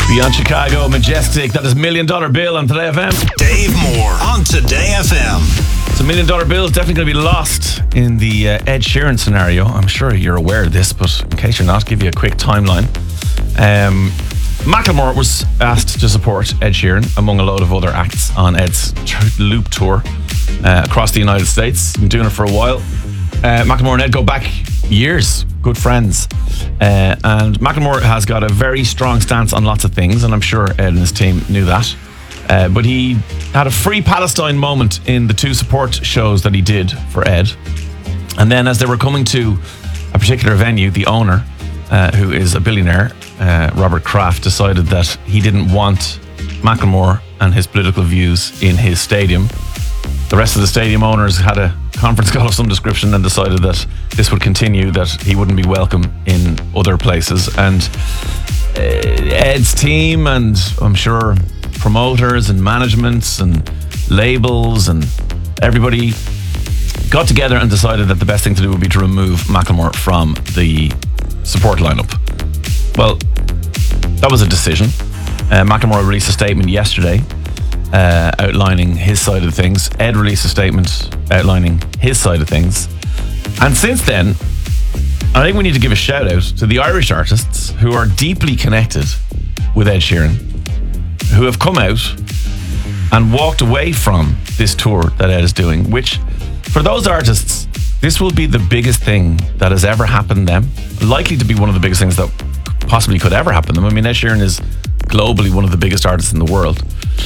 Beyond Chicago, Majestic. That is $1 Million Bill on Today FM. Dave Moore on Today FM. So $1 Million Bill is definitely going to be lost in the Ed Sheeran scenario. I'm sure you're aware of this, but in case you're not, give you a quick timeline. Macklemore was asked to support Ed Sheeran among a load of other acts on Ed's Loop tour across the United States. Been doing it for a while. Macklemore and Ed go back years, good friends. And Macklemore has got a very strong stance on lots of things, and I'm sure Ed and his team knew that. But he had a Free Palestine moment in the 2 support shows that he did for Ed. And then as they were coming to a particular venue, the owner, who is a billionaire, Robert Kraft, decided that he didn't want Macklemore and his political views in his stadium. The rest of the stadium owners had a conference call of some description and decided that this would continue, that he wouldn't be welcome in other places. And Ed's team, and I'm sure promoters and managements and labels and everybody got together and decided that the best thing to do would be to remove Macklemore from the support lineup. Well, that was a decision. Macklemore released a statement yesterday outlining his side of things. Ed released a statement outlining his side of things. And since then, I think we need to give a shout out to the Irish artists who are deeply connected with Ed Sheeran, who have come out and walked away from this tour that Ed is doing, which for those artists, this will be the biggest thing that has ever happened to them. Likely to be one of the biggest things that possibly could ever happen to them. I mean, Ed Sheeran is globally one of the biggest artists in the world.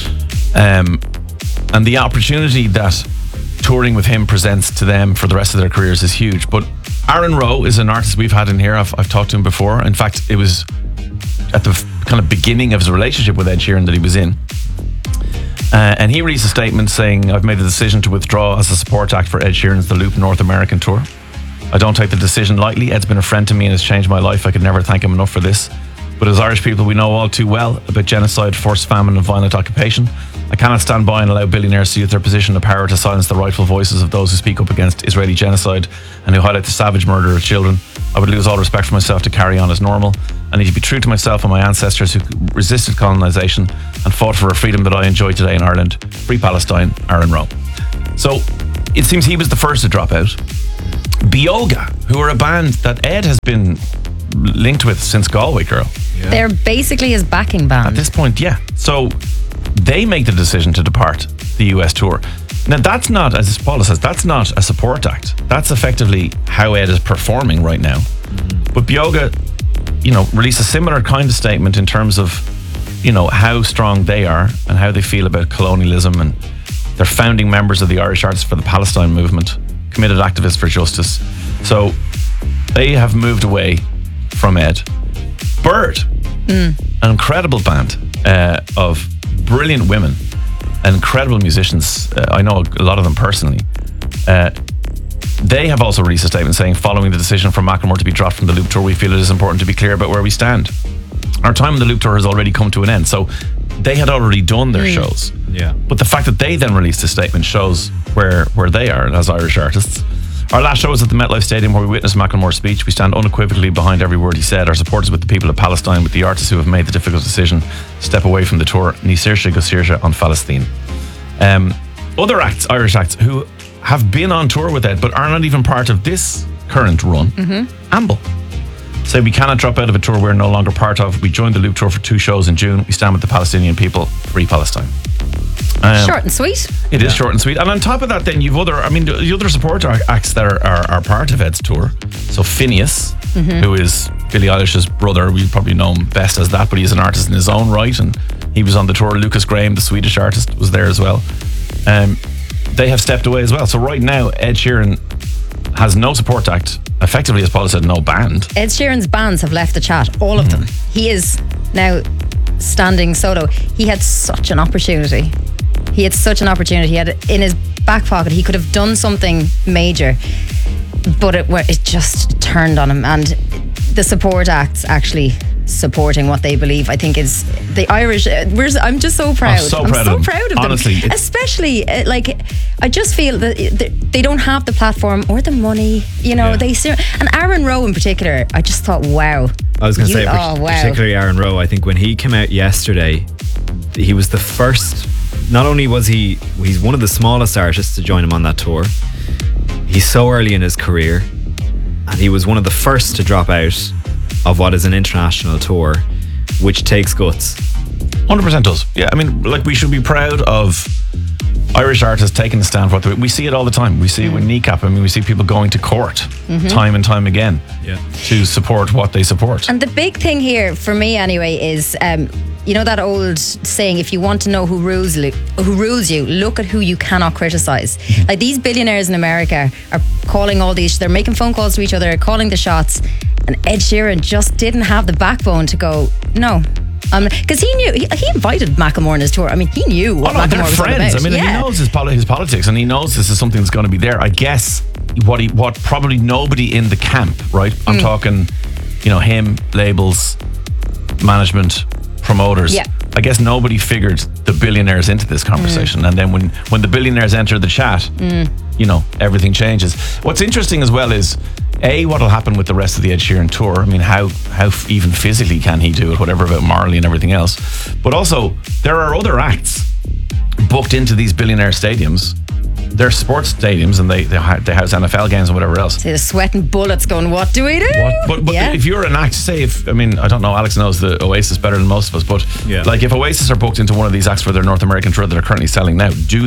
And the opportunity that touring with him presents to them for the rest of their careers is huge. But Aaron Rowe is an artist we've had in here. I've talked to him before. In fact, it was at the kind of beginning of his relationship with Ed Sheeran that he was in. And he released a statement saying, "I've made the decision to withdraw as a support act for Ed Sheeran's The Loop North American tour. I don't take the decision lightly. Ed's been a friend to me and has changed my life. I could never thank him enough for this. But as Irish people, we know all too well about genocide, forced famine and violent occupation. I cannot stand by and allow billionaires to use their position of power to silence the rightful voices of those who speak up against Israeli genocide and who highlight the savage murder of children. I would lose all respect for myself to carry on as normal. I need to be true to myself and my ancestors who resisted colonisation and fought for a freedom that I enjoy today in Ireland. Free Palestine, Aaron Rowe." So it seems he was the first to drop out. Bioga, who are a band that Ed has been linked with since Galway Girl. Yeah. They're basically his backing band. At this point, yeah. So they make the decision to depart the US tour. Now that's not, as Paula says, that's not a support act. That's effectively how Ed is performing right now. But Bioga, released a similar kind of statement in terms of, how strong they are and how they feel about colonialism, and they're founding members of the Irish Artists for the Palestine movement, committed activists for justice. So they have moved away from Ed. Bird, an incredible band of brilliant women and incredible musicians. I know a lot of them personally. They have also released a statement saying, "Following the decision for Macklemore to be dropped from the Loop Tour, we feel it is important to be clear about where we stand. Our time on the Loop Tour has already come to an end." So they had already done their shows. Yeah. But the fact that they then released a statement shows where they are as Irish artists. "Our last show was at the MetLife Stadium where we witnessed Macklemore's speech. We stand unequivocally behind every word he said. Our support is with the people of Palestine, with the artists who have made the difficult decision to step away from the tour. Ní saoirse go saoirse on Palestine." Other acts, Irish acts, who have been on tour with Ed but are not even part of this current run. Amble say, "We cannot drop out of a tour we're no longer part of. We joined the Loop Tour for 2 shows in June. We stand with the Palestinian people. Free Palestine." Short and sweet. It is short and sweet. And on top of that, then you've the other support acts that are part of Ed's tour. So Phineas, who is Billie Eilish's brother, we probably know him best as that, but he's an artist in his own right, and he was on the tour. Lucas Graham, the Swedish artist, was there as well. They have stepped away as well. So right now, Ed Sheeran has no support act. Effectively, as Paula said, no band. Ed Sheeran's bands have left the chat, all of them. He is now standing solo. He had such an opportunity. He had in his back pocket. He could have done something major, but it just turned on him. And the support acts actually supporting what they believe, I think, is the Irish. I'm just so proud. I'm so proud of them. Honestly, especially I just feel that they don't have the platform or the money. And Aaron Rowe in particular, I just thought, wow, I was going to say, wow. particularly Aaron Rowe, I think when he came out yesterday, he was the first. Not only was he's one of the smallest artists to join him on that tour. He's so early in his career, and he was one of the first to drop out of what is an international tour, which takes guts. 100% does. Yeah, I mean, like, we should be proud of Irish artists taking a stand for what we see it all the time. We see it with Kneecap. I mean, we see people going to court time and time again to support what they support. And the big thing here, for me anyway, is you know that old saying, if you want to know who rules you, look at who you cannot criticise. Like, these billionaires in America are calling all these, they're making phone calls to each other, calling the shots, and Ed Sheeran just didn't have the backbone to go, no. Because he knew, he invited Macklemore on his tour. I mean, he knew what Macklemore they're was all friends. about. I mean, he knows his politics, and he knows this is something that's going to be there. I guess what probably nobody in the camp, right? I'm talking, him, labels, management, promoters. Yeah. I guess nobody figured the billionaires into this conversation. And then when the billionaires enter the chat, everything changes. What's interesting as well is, what will happen with the rest of the Ed Sheeran tour? I mean, how even physically can he do it? Whatever about Marley and everything else. But also, there are other acts booked into these billionaire stadiums. They're sports stadiums, and they house NFL games and whatever else. See the sweating bullets going, what do we do? But if you're an act, I don't know, Alex knows the Oasis better than most of us, but like, if Oasis are booked into one of these acts for their North American tour that are currently selling now, is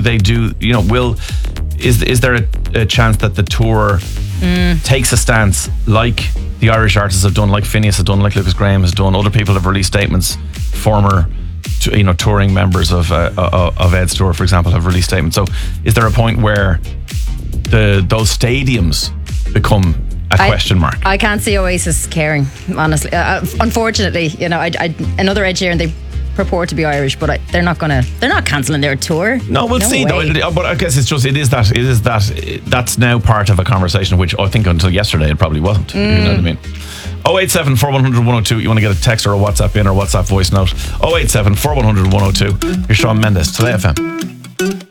there a chance that the tour takes a stance like the Irish artists have done, like Phineas has done, like Lucas Graham has done, other people have released statements, former touring members of Ed's tour, for example, have released statements. So is there a point where those stadiums become a question mark? I can't see Oasis caring, honestly. Unfortunately, another Ed Sheeran, they purport to be Irish, but they're not cancelling their tour. No, we'll see though. But I guess that's now part of a conversation, which I think until yesterday it probably wasn't. You know what I mean? 087 4100 102. You want to get a text or a WhatsApp in, or WhatsApp voice note? 087 4100 102. You're Shawn Mendes, Today FM.